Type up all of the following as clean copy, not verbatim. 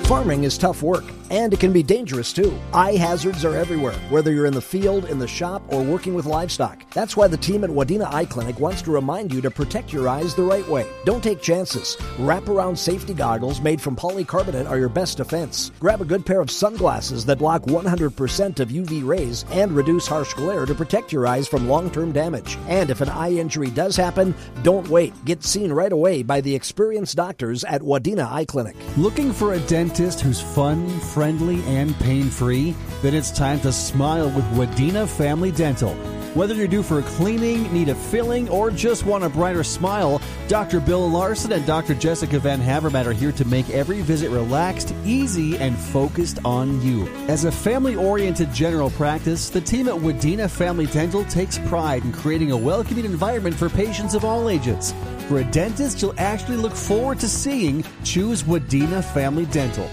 Farming is tough work, and it can be dangerous too. Eye hazards are everywhere, whether you're in the field, in the shop, or working with livestock. That's why the team at Wadena Eye Clinic wants to remind you to protect your eyes the right way. Don't take chances. Wraparound safety goggles made from polycarbonate are your best defense. Grab a good pair of sunglasses that block 100% of UV rays and reduce harsh glare to protect your eyes from long-term damage. And if an eye injury does happen, don't wait. Get seen right away by the experienced doctors at Wadena Eye Clinic. Looking for a dentist who's fun, friendly, and pain-free? Then it's time to smile with Wadena Family Dental. Whether you're due for a cleaning, need a filling, or just want a brighter smile, Dr. Bill Larson and Dr. Jessica Van Havermaet are here to make every visit relaxed, easy, and focused on you. As a family-oriented general practice, the team at Wadena Family Dental takes pride in creating a welcoming environment for patients of all ages. For a dentist you'll actually look forward to seeing, choose Wadena Family Dental.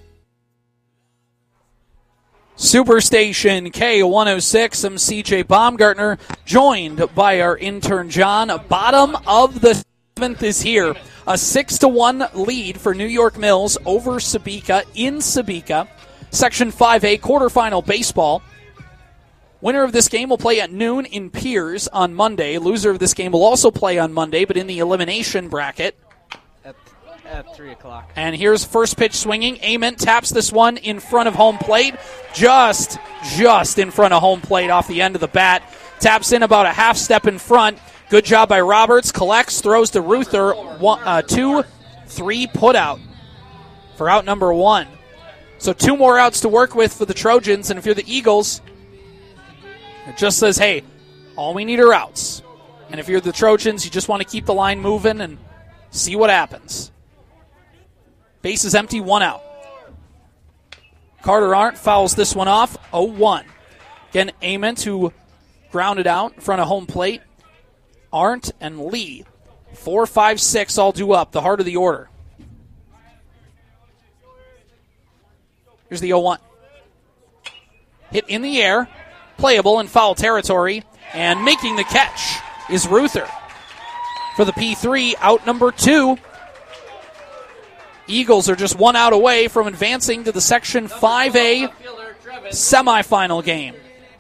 Superstation K106, I'm CJ Baumgartner, joined by our intern John. Bottom of the seventh is here. A 6-1 lead for New York Mills over Sebeka in Sebeka. Section 5A quarterfinal baseball. Winner of this game will play at noon in Piers on Monday. Loser of this game will also play on Monday, but in the elimination bracket. At 3 o'clock. And here's first pitch swinging. Ament taps this one in front of home plate. Just in front of home plate off the end of the bat. Taps in about a half step in front. Good job by Roberts. Collects, throws to Ruther. 2-3 put out for out number 1. So 2 more outs to work with for the Trojans. And if you're the Eagles, it just says, hey, all we need are outs. And if you're the Trojans, you just want to keep the line moving and see what happens. Base is empty, 1 out. Carter Arndt fouls this one off, 0-1. Again, Ament who grounded out in front of home plate. Arndt and Lee, 4, 5, 6 all due up, the heart of the order. Here's the 0-1. Hit in the air, playable in foul territory, and making the catch is Ruther. For the P3, out number 2. Eagles are just 1 out away from advancing to the Section 5A semifinal game.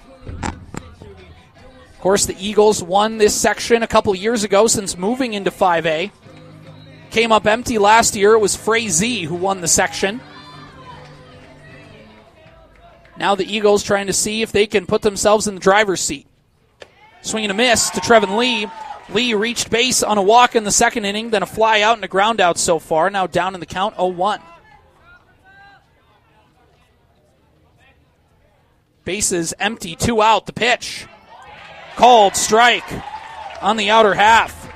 Of course, the Eagles won this section a couple years ago since moving into 5A. Came up empty last year. It was Frazee who won the section. Now the Eagles trying to see if they can put themselves in the driver's seat. Swing and a miss to Trevin Lee. Lee reached base on a walk in the second inning, then a fly out and a ground out so far. Now down in the count, 0-1. Bases empty, 2 out. The pitch. Called strike on the outer half.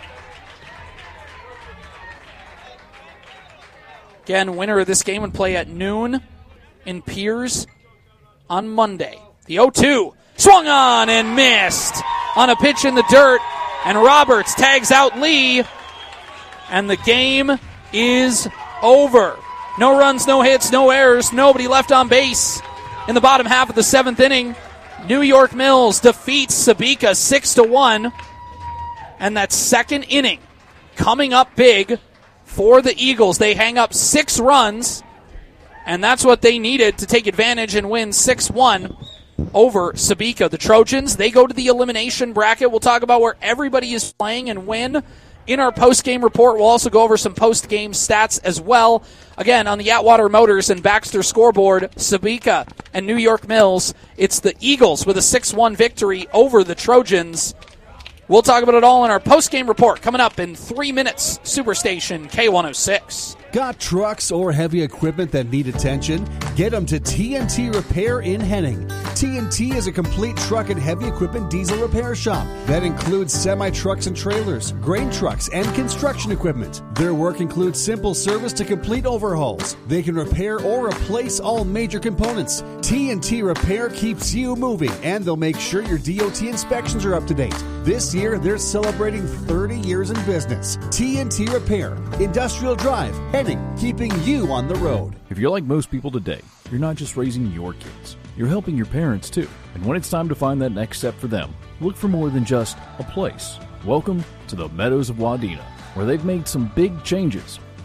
Again, winner of this game would play at noon in Piers on Monday. The 0-2. Swung on and missed on a pitch in the dirt. And Roberts tags out Lee, and the game is over. No runs, no hits, no errors, nobody left on base. In the bottom half of the 7th inning, New York Mills defeats Sebeka 6-1. And that second inning coming up big for the Eagles. They hang up 6 runs, and that's what they needed to take advantage and win 6-1. Over Sebeka. The Trojans, they go to the elimination bracket. We'll talk about where everybody is playing and when in our post-game report. We'll also go over some post-game stats as well. Again, on the Atwater Motors and Baxter scoreboard, Sebeka and New York Mills, it's the Eagles with a 6-1 victory over the Trojans. We'll talk about it all in our post-game report coming up in 3 minutes. Superstation K106. Got trucks or heavy equipment that need attention? Get them to TNT Repair in Henning. TNT is a complete truck and heavy equipment diesel repair shop that includes semi-trucks and trailers, grain trucks, and construction equipment. Their work includes simple service to complete overhauls. They can repair or replace all major components. TNT Repair keeps you moving, and they'll make sure your DOT inspections are up to date. This year, they're celebrating 30 years in business. TNT Repair, Industrial Drive, Henning, keeping you on the road. If you're like most people today, you're not just raising your kids, you're helping your parents too. And when it's time to find that next step for them, look for more than just a place. Welcome to the Meadows of Wadena, where they've made some big changes. A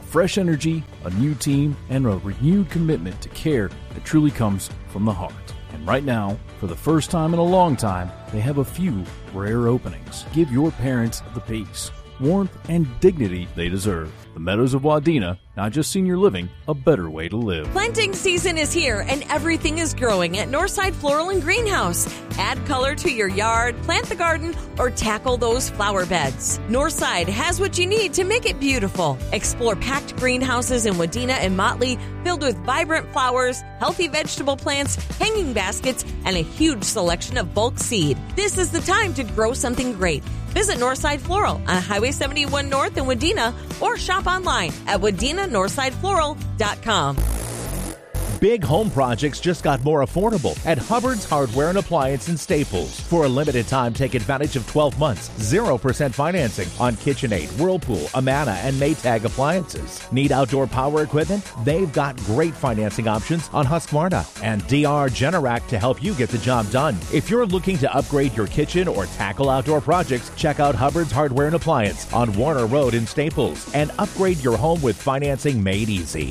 fresh energy, a new team, and a renewed commitment to care that truly comes from the heart. And right now, for the first time in a long time, they have a few rare openings. Give your parents the peace, warmth, and dignity they deserve. The Meadows of Wadena, not just senior living, a better way to live. Planting season is here and everything is growing at Northside Floral and Greenhouse. Add color to your yard, plant the garden, or tackle those flower beds. Northside has what you need to make it beautiful. Explore packed greenhouses in Wadena and Motley filled with vibrant flowers, healthy vegetable plants, hanging baskets, and a huge selection of bulk seed. This is the time to grow something great. Visit Northside Floral on Highway 71 North in Wadena or shop online at wadenanorthsidefloral.com. Big home projects just got more affordable at Hubbard's Hardware and Appliance in Staples. For a limited time, take advantage of 12 months, 0% financing on KitchenAid, Whirlpool, Amana, and Maytag appliances. Need outdoor power equipment? They've got great financing options on Husqvarna and DR Generac to help you get the job done. If you're looking to upgrade your kitchen or tackle outdoor projects, check out Hubbard's Hardware and Appliance on Warner Road in Staples and upgrade your home with financing made easy.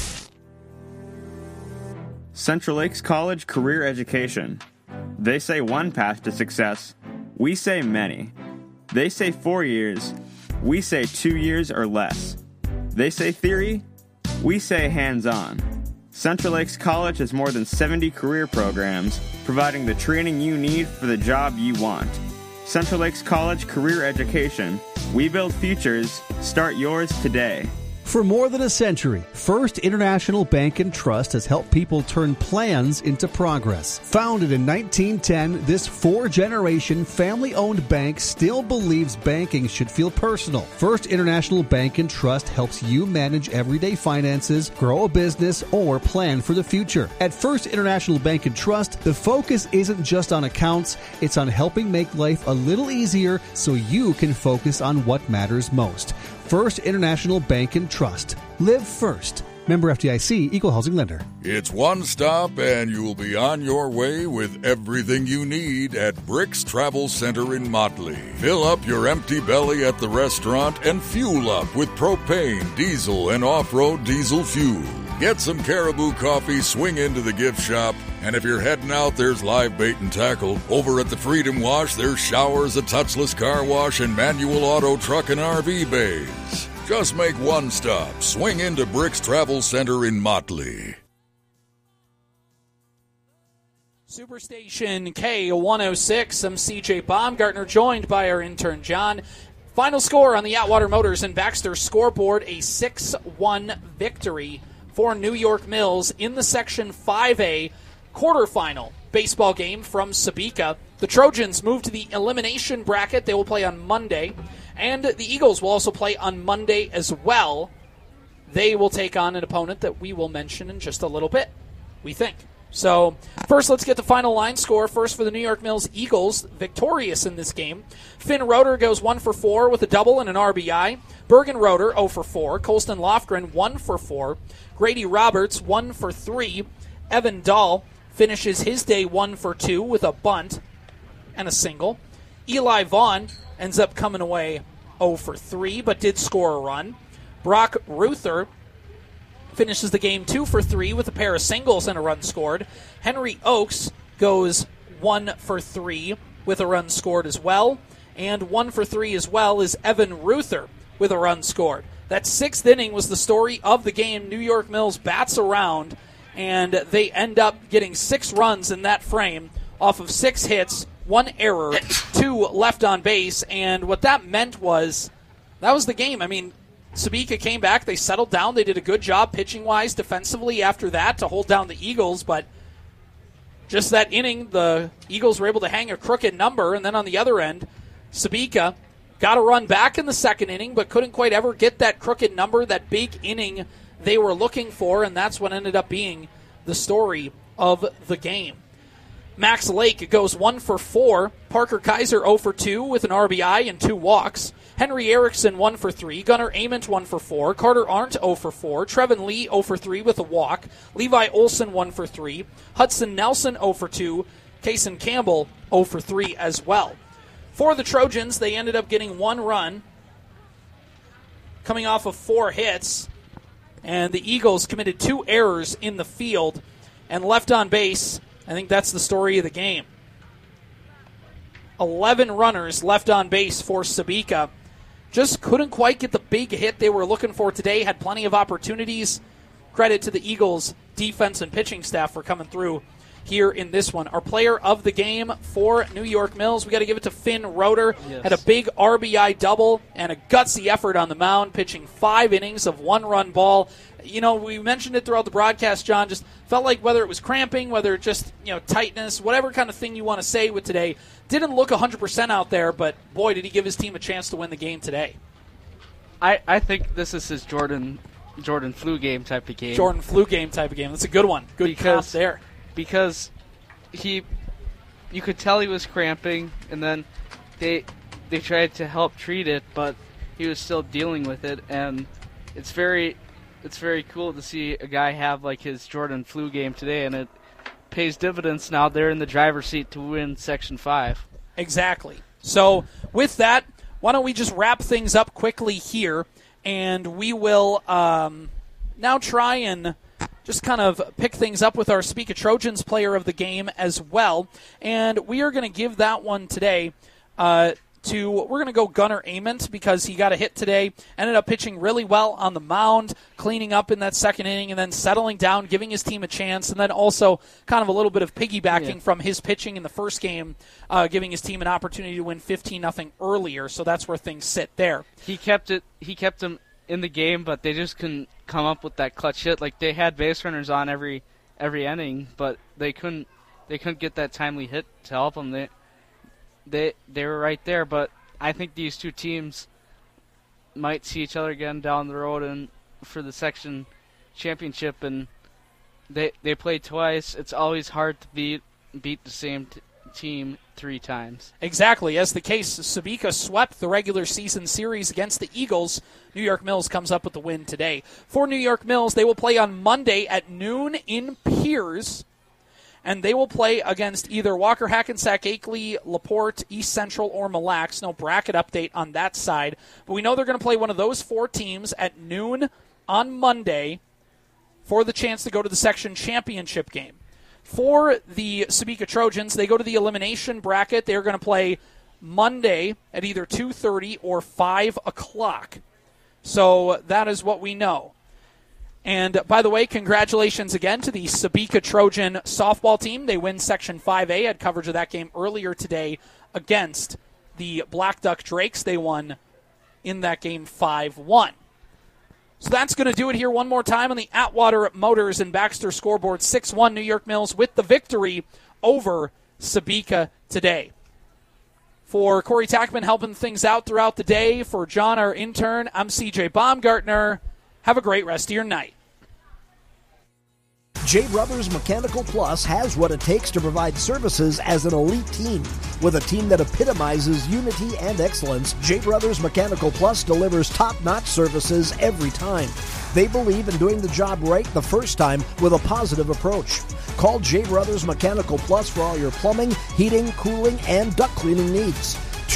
Central Lakes College Career Education. They say one path to success. We say many. They say 4 years. We say 2 years or less. They say theory. We say hands-on. Central Lakes College has more than 70 career programs, providing the training you need for the job you want. Central Lakes College Career Education. We build futures. Start yours today. For more than a century, First International Bank and Trust has helped people turn plans into progress. Founded in 1910, this four-generation family-owned bank still believes banking should feel personal. First International Bank and Trust helps you manage everyday finances, grow a business, or plan for the future. At First International Bank and Trust, the focus isn't just on accounts, it's on helping make life a little easier so you can focus on what matters most. First International Bank and Trust. Live first. Member FDIC, Equal Housing Lender. It's one stop and you'll be on your way with everything you need at Bricks Travel Center in Motley. Fill up your empty belly at the restaurant and fuel up with propane, diesel, and off-road diesel fuel. Get some Caribou coffee, swing into the gift shop, and if you're heading out, there's live bait and tackle. Over at the Freedom Wash, there's showers, a touchless car wash, and manual auto truck and RV bays. Just make one stop. Swing into Bricks Travel Center in Motley. Superstation K106. I'm CJ Baumgartner, joined by our intern John. Final score on the Atwater Motors and Baxter scoreboard, a 6-1 victory for New York Mills in the Section 5A quarterfinal baseball game from Sabika. The Trojans move to the elimination bracket. They will play on Monday. And the Eagles will also play on Monday as well. They will take on an opponent that we will mention in just a little bit, we think. So first, let's get the final line score. First for the New York Mills Eagles, victorious in this game. Finn Roeder goes 1 for 4 with a double and an RBI. Bergen Roeder 0 for 4. Colston Lofgren 1 for 4. Grady Roberts 1 for 3. Evan Dahl finishes his day 1 for 2 with a bunt and a single. Eli Vaughn ends up coming away 0 for 3, but did score a run. Brock Ruther finishes the game 2 for 3 with a pair of singles and a run scored. Henry Oakes goes 1 for 3 with a run scored as well. And 1 for 3 as well is Evan Ruther with a run scored. That sixth inning was the story of the game. New York Mills bats around, and they end up getting 6 runs in that frame off of 6 hits, 1 error, 2 left on base. And what that meant was, that was the game. I mean, Sabika came back, they settled down, they did a good job pitching-wise, defensively after that to hold down the Eagles, but just that inning, the Eagles were able to hang a crooked number, and then on the other end, Sabika got a run back in the second inning, but couldn't quite ever get that crooked number, that big inning they were looking for, and that's what ended up being the story of the game. Max Lake goes 1 for 4. Parker Kaiser 0 for 2 with an RBI and 2 walks. Henry Erickson 1 for 3. Gunnar Ament 1 for 4. Carter Arndt 0 for 4. Trevin Lee 0 for 3 with a walk. Levi Olson 1 for 3. Hudson Nelson 0 for 2. Kaysen Campbell 0 for 3 as well. For the Trojans, they ended up getting 1 run coming off of 4 hits. And the Eagles committed 2 errors in the field and left on base. I think that's the story of the game. 11 runners left on base for Sabika. Just couldn't quite get the big hit they were looking for today. Had plenty of opportunities. Credit to the Eagles' defense and pitching staff for coming through here in this one. Our player of the game for New York Mills, we got to give it to Finn Roeder. Yes. Had a big RBI double and a gutsy effort on the mound, pitching 5 innings of 1-run ball. You know, we mentioned it throughout the broadcast, John, just felt like whether it was cramping, whether it just, tightness, whatever kind of thing you want to say with today, didn't look 100% out there, but boy, did he give his team a chance to win the game today. I think this is his Jordan flu game type of game. Jordan flu game type of game. That's a good one. Good comp there. Because you could tell he was cramping, and then they tried to help treat it, but he was still dealing with it, and it's very cool to see a guy have like his Jordan flu game today, and it pays dividends now. They're in the driver's seat to win Section 5. Exactly. So with that, why don't we just wrap things up quickly here, and we will now try and just kind of pick things up with our Sabika Trojans player of the game as well. And we are going to give that one today we're going to go Gunnar Ament because he got a hit today, ended up pitching really well on the mound, cleaning up in that second inning, and then settling down, giving his team a chance, and then also kind of a little bit of piggybacking from his pitching in the first game, giving his team an opportunity to win 15-0 earlier, so that's where things sit there. He kept them in the game, but they just couldn't come up with that clutch hit. Like, they had base runners on every inning, but they couldn't get that timely hit to help them. They were right there, but I think these two teams might see each other again down the road and for the section championship, and they played twice. It's always hard to beat the same team 3 times. Exactly. As the case, Sabika swept the regular season series against the Eagles. New York Mills comes up with the win today. For New York Mills, they will play on Monday at noon in Piers, and they will play against either Walker, Hackensack, Akeley, LaPorte, East Central, or Mille Lacs. No bracket update on that side. But we know they're going to play one of those 4 teams at noon on Monday for the chance to go to the section championship game. For the Sabika Trojans, they go to the elimination bracket. They're going to play Monday at either 2:30 or 5 o'clock. So that is what we know. And, by the way, congratulations again to the Sabika Trojan softball team. They win Section 5A. I had coverage of that game earlier today against the Black Duck Drakes. They won in that game 5-1. So that's going to do it here one more time on the Atwater Motors and Baxter scoreboard. 6-1 New York Mills with the victory over Sabika today. For Corey Tackman helping things out throughout the day, for John, our intern, I'm CJ Baumgartner. Have a great rest of your night. J Brothers Mechanical Plus has what it takes to provide services as an elite team. With a team that epitomizes unity and excellence, J Brothers Mechanical Plus delivers top-notch services every time. They believe in doing the job right the first time with a positive approach. Call J Brothers Mechanical Plus for all your plumbing, heating, cooling, and duct cleaning needs.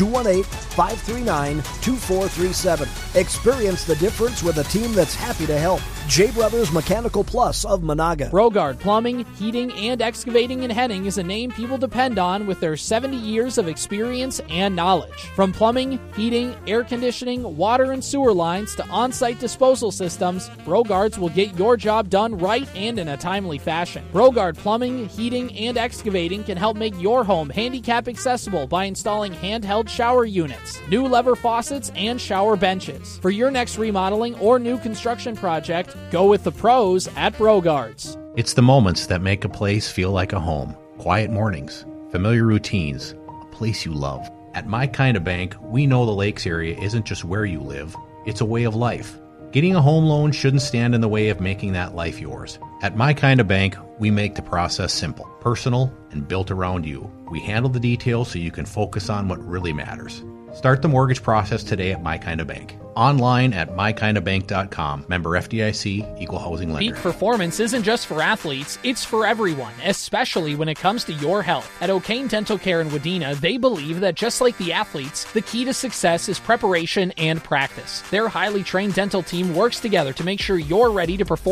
218-539-2437. Experience the difference with a team that's happy to help. J Brothers Mechanical Plus of Monaga. Brogard Plumbing, Heating, and Excavating in Henning is a name people depend on with their 70 years of experience and knowledge. From plumbing, heating, air conditioning, water and sewer lines to on-site disposal systems, Brogards will get your job done right and in a timely fashion. Brogard Plumbing, Heating, and Excavating can help make your home handicap accessible by installing handheld shower units, new lever faucets, and shower benches. For your next remodeling or new construction project, go with the pros at Brogards. It's the moments that make a place feel like a home. Quiet mornings, familiar routines, a place you love. At My Kind of Bank, we know the Lakes area isn't just where you live, it's a way of life. Getting a home loan shouldn't stand in the way of making that life yours. At My Kind of Bank, We make the process simple, personal, and built around you. We handle the details so you can focus on what really matters. Start the mortgage process today at My Kind of Bank. Online at mykindofbank.com. Member FDIC, Equal Housing Lender. Peak performance isn't just for athletes, it's for everyone, especially when it comes to your health. At O'Kane Dental Care in Wadena, they believe that just like the athletes, the key to success is preparation and practice. Their highly trained dental team works together to make sure you're ready to perform